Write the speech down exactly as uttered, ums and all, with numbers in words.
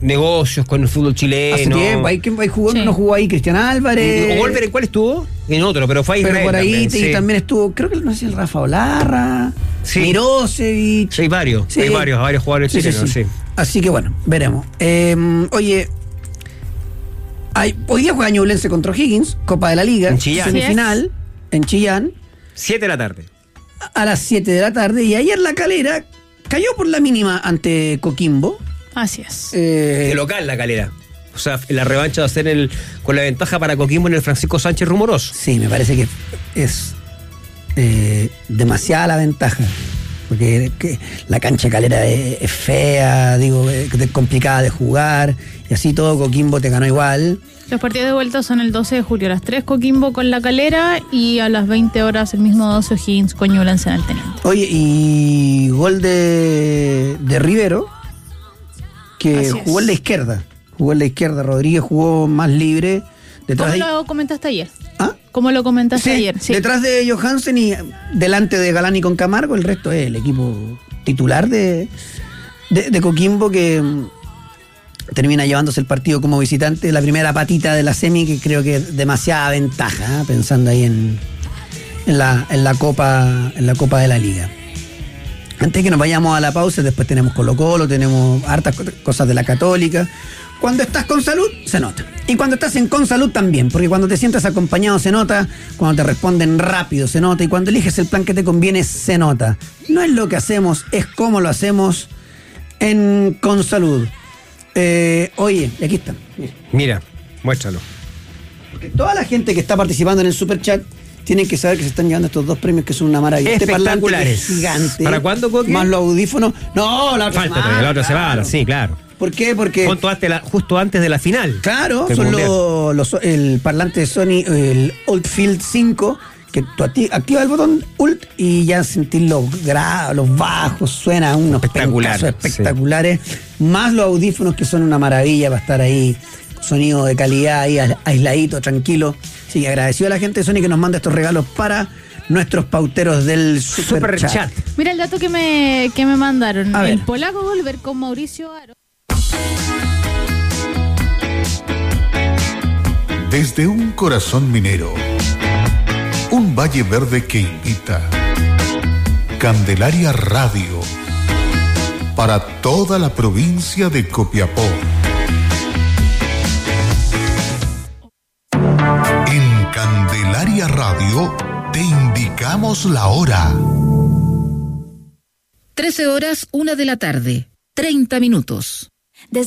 negocios con el fútbol chileno. Hace tiempo, ahí, ahí jugó, sí. no jugó ahí Cristian Álvarez. ¿O Wolver en cuál estuvo? En otro, pero fue ahí. Pero por ahí también, te, sí. también estuvo, creo que no sé si el Rafa Olarra, sí. Mirosevic. Sí, hay varios, sí. hay varios, varios jugadores sí, chilenos, sí, sí. sí. Así que bueno, veremos. Eh, oye, hay, hoy día juega Ñublense contra O'Higgins, Copa de la Liga, en Chillán. semifinal, en Chillán. siete de la tarde. A las siete de la tarde, y ayer La Calera cayó por la mínima ante Coquimbo. Así es. Eh, de local La Calera. O sea, la revancha va a ser el, con la ventaja para Coquimbo en el Francisco Sánchez Rumoroso. Sí, me parece que es eh, demasiada la ventaja. Porque que la cancha de Calera es, es fea, digo, es complicada de jugar. Y así todo Coquimbo te ganó igual. Los partidos de vuelta son el doce de julio, a las tres Coquimbo con La Calera y a las veinte horas el mismo doce O'Higgins con Ñublense en el Teniente. Oye, y gol de, de Rivero, que Así jugó es. en la izquierda. Jugó en la izquierda, Rodríguez jugó más libre. Detrás ¿Cómo de... lo comentaste ayer? ¿Ah? ¿Cómo lo comentaste Sí, ayer? Sí. Detrás de Johansen y delante de Galán y con Camargo, el resto es el equipo titular de, de, de Coquimbo, que mm, termina llevándose el partido como visitante, la primera patita de la semi, que creo que es demasiada ventaja, ¿eh? Pensando ahí en, en, la, en, la Copa, en la Copa de la Liga. Antes que nos vayamos a la pausa, después tenemos Colo Colo, tenemos hartas cosas de la Católica. Cuando estás con salud, se nota. Y cuando estás en con salud también, porque cuando te sientas acompañado se nota, cuando te responden rápido se nota, y cuando eliges el plan que te conviene se nota. No es lo que hacemos, es cómo lo hacemos en Con Salud. Eh, oye, y aquí está. Mira. Mira, muéstralo. Porque toda la gente que está participando en el Superchat tienen que saber que se están llevando estos dos premios que son una maravilla. Este parlante que es gigante. ¿Para cuándo, Coqui? Más los audífonos. No, la otra Falta semana, todavía, la otra claro. semana, sí, claro. ¿Por qué? Porque Justo antes, la, justo antes de la final. Claro, son los, los, el parlante de Sony, el Ultfield cinco, que tú acti- activas el botón Ult y ya sentís los graves, los bajos, suenan unos Espectacular, pencazos espectaculares, sí. Más los audífonos que son una maravilla para estar ahí, sonido de calidad ahí aisladito, tranquilo. Así que agradecido a la gente de Sony que nos manda estos regalos para nuestros pauteros del Super, Super Chat. Chat. Mira el dato que me, que me mandaron. A el ver. polaco Wolver con Mauricio Aro. Desde un corazón minero, un valle verde que invita. Candelaria Radio, para toda la provincia de Copiapó. En Candelaria Radio te indicamos la hora. trece horas, una de la tarde, treinta minutos.